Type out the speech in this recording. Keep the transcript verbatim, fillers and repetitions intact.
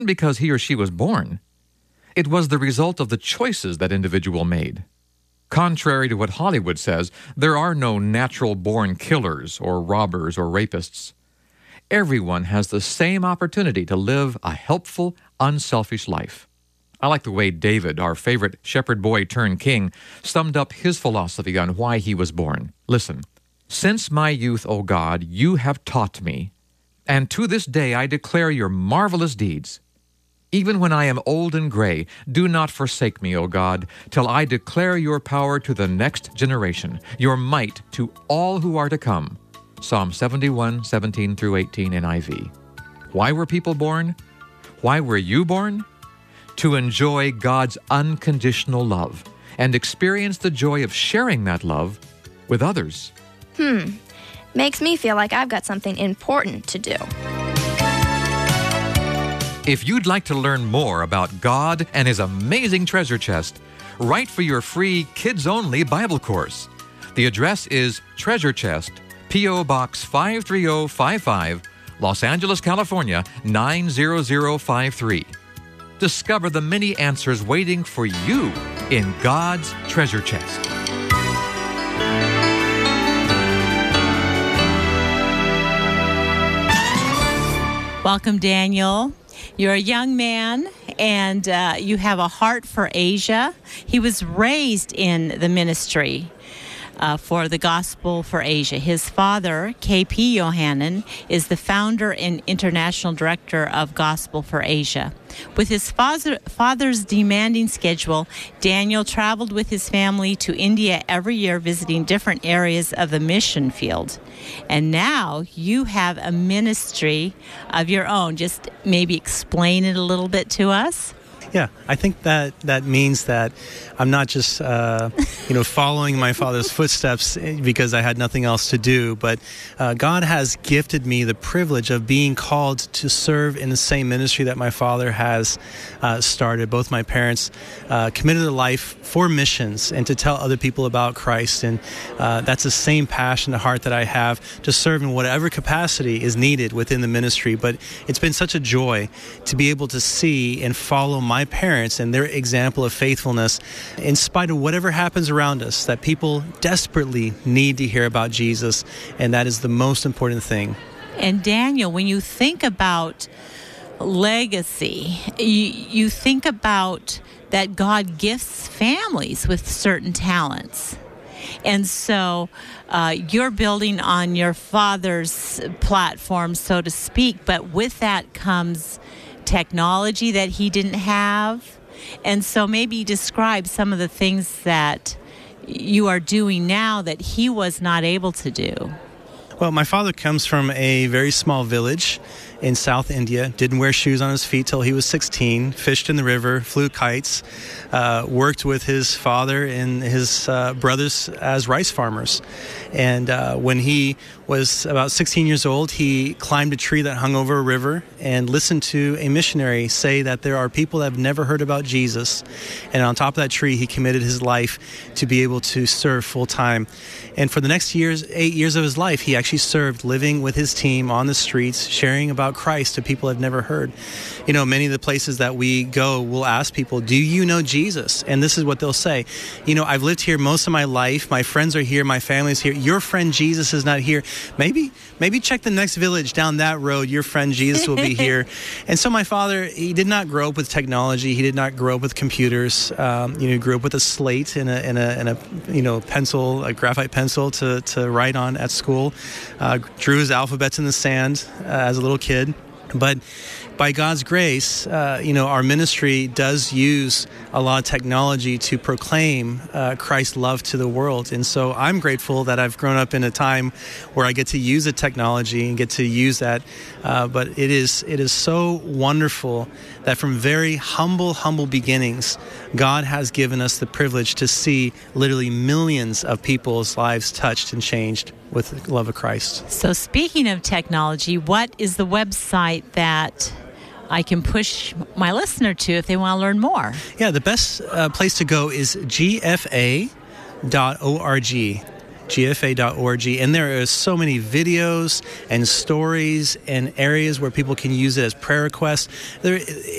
because he or she was born. It was the result of the choices that individual made. Contrary to what Hollywood says, there are no natural-born killers or robbers or rapists. Everyone has the same opportunity to live a helpful, unselfish life. I like the way David, our favorite shepherd boy turned king, summed up his philosophy on why he was born. Listen, "Since my youth, O God, you have taught me, and to this day I declare your marvelous deeds. Even when I am old and gray, do not forsake me, O God, till I declare your power to the next generation, your might to all who are to come." Psalm seventy-one, seventeen through eighteen N I V. Why were people born? Why were you born? To enjoy God's unconditional love and experience the joy of sharing that love with others. Hmm. Makes me feel like I've got something important to do. If you'd like to learn more about God and His amazing treasure chest, write for your free kids-only Bible course. The address is Treasure Chest, P O. Box five three zero five five, Los Angeles, California, nine zero zero five three. Discover the many answers waiting for you in God's treasure chest. Welcome, Daniel. You're a young man, and uh, you have a heart for Asia. He was raised in the ministry uh, for the Gospel for Asia. His father, K P Yohanan, is the founder and international director of Gospel for Asia. With his father, father's demanding schedule, Daniel traveled with his family to India every year, visiting different areas of the mission field. And now you have a ministry of your own. Just maybe explain it a little bit to us. Yeah, I think that that means that I'm not just, uh, you know, following my father's footsteps because I had nothing else to do, but uh, God has gifted me the privilege of being called to serve in the same ministry that my father has uh, started. Both my parents uh, committed their life for missions and to tell other people about Christ, and uh, that's the same passion and heart that I have to serve in whatever capacity is needed within the ministry. But it's been such a joy to be able to see and follow my parents and their example of faithfulness in spite of whatever happens around us, that people desperately need to hear about Jesus, and that is the most important thing. And Daniel, when you think about legacy, you, you think about that God gifts families with certain talents. And so uh, you're building on your father's platform, so to speak, but with that comes technology that he didn't have. And so maybe describe some of the things that you are doing now that he was not able to do. Well, my father comes from a very small village in South India, didn't wear shoes on his feet till he was sixteen, fished in the river, flew kites, uh, worked with his father and his uh, brothers as rice farmers. And uh, when he was about sixteen years old, he climbed a tree that hung over a river and listened to a missionary say that there are people that have never heard about Jesus. And on top of that tree, he committed his life to be able to serve full time. And for the next years, eight years of his life, he actually served, living with his team on the streets, sharing about Christ to people I've never heard. You know, many of the places that we go, we'll ask people, do you know Jesus? And this is what they'll say. You know, I've lived here most of my life. My friends are here. My family's here. Your friend Jesus is not here. Maybe, maybe check the next village down that road. Your friend Jesus will be here. And so my father, he did not grow up with technology. He did not grow up with computers. Um, you know, he grew up with a slate and a, and a, and a you know, pencil, a graphite pencil to, to write on at school. Uh, drew his alphabets in the sand uh, as a little kid. But by God's grace, uh, you know, our ministry does use a lot of technology to proclaim uh, Christ's love to the world. And so I'm grateful that I've grown up in a time where I get to use the technology and get to use that. Uh, but it is it is so wonderful that from very humble, humble beginnings, God has given us the privilege to see literally millions of people's lives touched and changed with the love of Christ. So speaking of technology, what is the website that I can push my listener to if they want to learn more? Yeah, the best uh, place to go is G F A dot org. G F A dot org. And there are so many videos and stories and areas where people can use it as prayer requests. There,